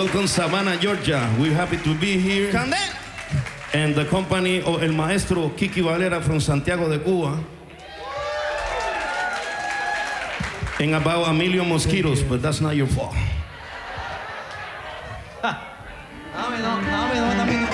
welcome Savannah, Georgia. We're happy to be here. Candel. And the company of El Maestro Kiki Valera from Santiago de Cuba. And about a million mosquitoes, but that's not your fault. Dame, no,